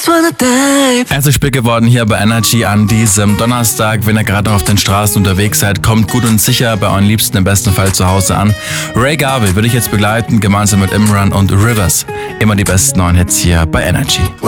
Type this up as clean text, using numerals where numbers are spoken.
Es ist spät geworden hier bei Energy an diesem Donnerstag. Wenn ihr gerade noch auf den Straßen unterwegs seid, kommt gut und sicher bei euren Liebsten im besten Fall zu Hause an. Ray Garvey würde ich jetzt begleiten, gemeinsam mit Imran und Rivers. Immer die besten neuen Hits hier bei Energy.